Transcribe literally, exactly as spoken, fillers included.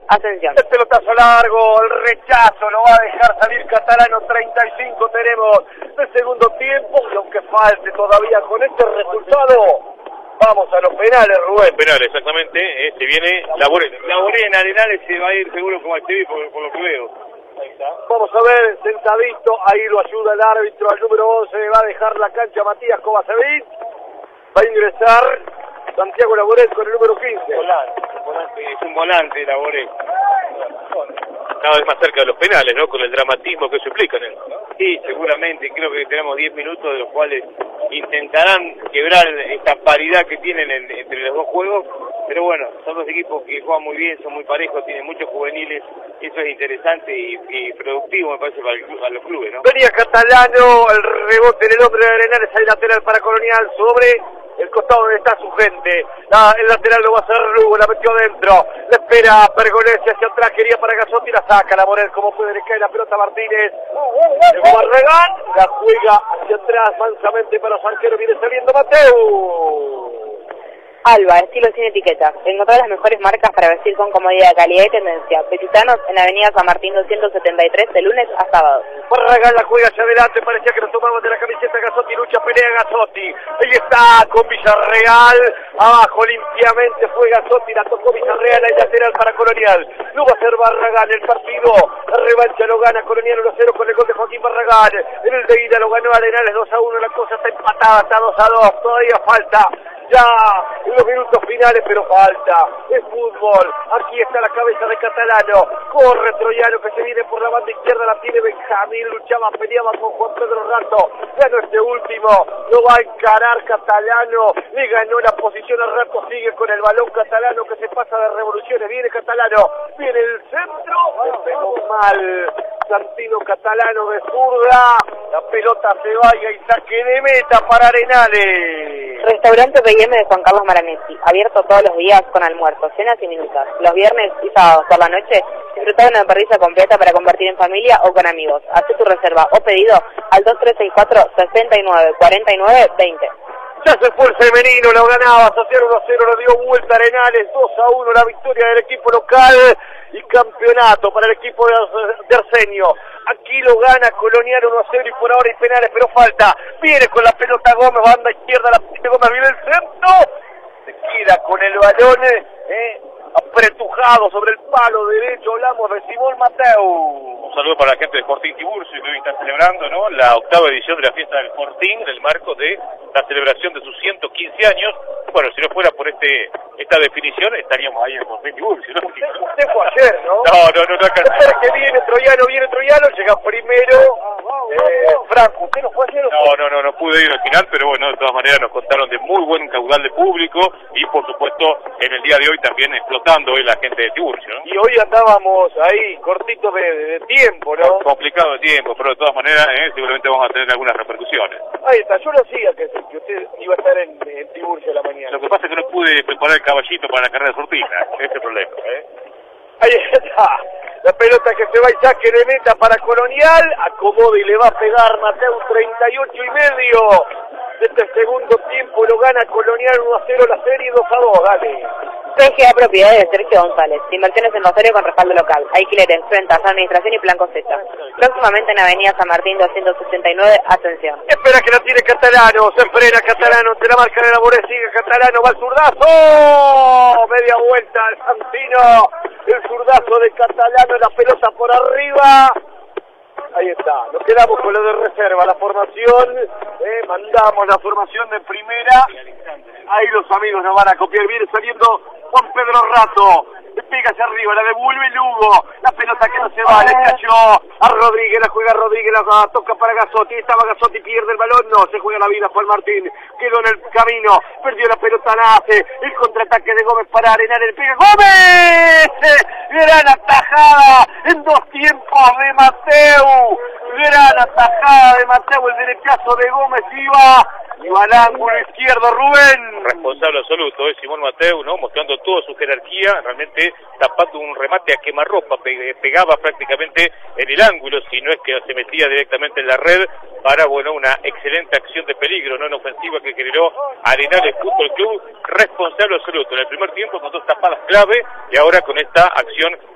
Ascensión. El pelotazo largo, el rechazo, lo va a dejar salir Catalano, treinta y cinco tenemos de segundo tiempo, y aunque falte todavía con este resultado, vamos a los penales, Rubén. Penales, exactamente, eh, se viene Laboré. Laboré en Arenales se va a ir seguro como Estevi por, por lo que veo. Ahí está. Vamos a ver, sentadito, ahí lo ayuda el árbitro, al número once, va a dejar la cancha Matías Kovacevic, va a ingresar Santiago Laboré con el número quince. Volante, volante, es un volante Laboré. Cada vez más cerca de los penales, ¿no? Con el dramatismo que eso implica, ¿no? Sí, seguramente, creo que tenemos diez minutos de los cuales intentarán quebrar esta paridad que tienen en, entre los dos juegos, pero bueno, son dos equipos que juegan muy bien, son muy parejos, tienen muchos juveniles, eso es interesante y, y productivo, me parece, para, el, para los clubes, ¿no? Venía Catalano, el rebote en el hombre de Arenales, hay lateral para Colonial sobre el costado donde está su gente. La, el lateral lo va a hacer Lugo, la metió dentro, le espera Pergolesi hacia atrás, quería para Gazotti, la saca la Morel, como puede, le cae la pelota a Martínez. Llegó Barragán, la juega hacia atrás, mansamente para los arqueros, viene saliendo Mateu. Alba, estilo sin etiquetas. Encontrar las mejores marcas para vestir con comodidad, calidad y tendencia. Visitanos en Avenida San Martín doscientos setenta y tres de lunes a sábado. Barragán la juega hacia adelante, parecía que nos tomaban de la camiseta Gazotti, lucha, pelea Gazotti. Ahí está con Villarreal, abajo limpiamente fue Gazotti, la tocó Villarreal, hay lateral para Colonial. No va a ser Barragán el partido, la revancha lo gana Colonial uno a cero con el gol de Joaquín Barragán. En el de ida lo ganó Arenales dos a uno, la cosa está empatada, está dos a dos, todavía falta. Ya en los minutos finales, pero falta, es fútbol, aquí está la cabeza de Catalano, corre Troyano que se viene por la banda izquierda, la tiene Benjamín, luchaba, peleaba con Juan Pedro Rato, ganó este último, lo va a encarar Catalano, le ganó la posición al Rato, sigue con el balón Catalano que se pasa de revoluciones, viene Catalano, viene el centro, le pegó mal, Santino Catalano de zurda, la pelota se vaya y saque de meta para Arenales. Restaurante P M de Juan Carlos Maranesi, abierto todos los días con almuerzos, cenas y minutas. Los viernes y sábados por la noche, disfrutar de una parrilla completa para compartir en familia o con amigos. Haz tu reserva o pedido al dos tres seis cuatro, seis nueve, cuatro nueve, veinte. Ya se fue el femenino, lo ganaba, Social uno a cero, lo dio vuelta Arenales, dos a uno la victoria del equipo local y campeonato para el equipo de, de Arsenio. Aquí lo gana Colonial uno a cero y por ahora hay penales, pero falta. Viene con la pelota Gómez, banda izquierda, la pelota Gómez, viene el centro. Se queda con el balón, eh, apretujado sobre el palo derecho, hablamos de Simón Mateu. Un saludo para la gente de Fortín Tiburcio, que hoy está celebrando, ¿no?, la octava edición de la fiesta del Fortín, en el marco de la celebración de sus ciento quince años. Bueno, si no fuera por este esta definición, estaríamos ahí en Fortín Tiburcio, ¿no? Usted fue ayer, ¿no? No, no, no, no alcanzó. Espera que viene Troyano, viene Troyano, llega primero eh, Franco. ¿Usted no fue ayer o No, no, no, no pude ir al final, pero bueno, de todas maneras nos contaron de muy buen caudal de público y por supuesto en el día de hoy también explotando hoy la gente de Tiburcio, ¿no? Y hoy andábamos ahí cortitos de, de tiempo, ¿no? Complicado de tiempo, pero de todas maneras eh, seguramente vamos a tener algunas repercusiones. Ahí está, yo lo hacía que, que usted iba a estar en, en Tiburcio a la mañana. Lo que pasa es que no pude preparar el caballito para la carrera sortina, ese es el problema, ¿eh? Ahí está, la pelota que se va y saque de meta para Colonial, acomoda y le va a pegar Mateu, treinta y ocho y medio. Este segundo tiempo lo gana Colonial uno a cero la serie, dos a dos, dale. P G A Propiedades de Sergio González, inversiones en Rosario con respaldo local, alquileres, ventas, administración y plan cosecha. Próximamente en Avenida San Martín doscientos sesenta y nueve, atención. Espera que la tiene Catalano, se frena Catalano, te la marca de la Boré, sigue Catalano, va el zurdazo, media vuelta al Santino, el zurdazo de Catalano, la pelota por arriba. Ahí está, nos quedamos con lo de reserva, la formación, eh, mandamos la formación de primera, ahí los amigos nos van a copiar, viene saliendo Juan Pedro Rato, le pega hacia arriba, la devuelve Lugo, la pelota que no se va, le cayó a Rodríguez, la juega Rodríguez, la toca para Gazotti, estaba Gazotti, pierde el balón, no, se juega la vida Juan Martín, quedó en el camino, perdió la pelota, nace, el contraataque de Gómez para Arenales, le pega ¡Gómez! Gran atajada en dos tiempos de Mateu, gran atajada de Mateu, el derechazo de Gómez iba, iba al ángulo izquierdo, Rubén. Responsable absoluto, es eh, Simón Mateu, ¿no?, mostrando toda su jerarquía, realmente tapando un remate a quemarropa, pe pegaba prácticamente en el ángulo, si no es que se metía directamente en la red, para, bueno, una excelente acción de peligro, no en ofensiva que generó Arenales Fútbol Club, responsable absoluto en el primer tiempo con dos tapadas clave y ahora con esta acción